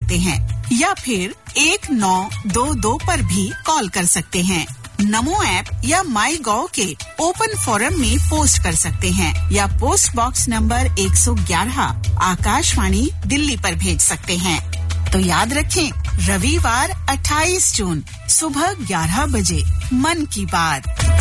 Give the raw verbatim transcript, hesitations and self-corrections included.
सकते हैं या फिर एक नौ दो दो पर भी कॉल कर सकते हैं। नमो ऐप या माई गॉव के ओपन फोरम में पोस्ट कर सकते हैं या पोस्ट बॉक्स नंबर एक सौ ग्यारह आकाशवाणी दिल्ली पर भेज सकते हैं। तो याद रखें, रविवार अट्ठाईस जून सुबह ग्यारह बजे मन की बात।